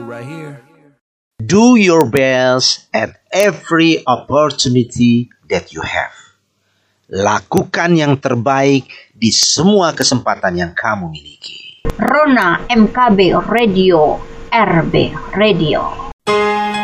Do your best at every opportunity that you have. Lakukan yang terbaik di semua kesempatan yang kamu miliki. Rona MKB Radio, RB Radio.